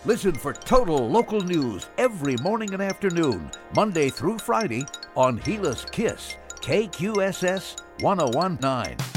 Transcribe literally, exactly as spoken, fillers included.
Listen for total local news every morning and afternoon, Monday through Friday on Gila's Kiss, K Q S S ten nineteen.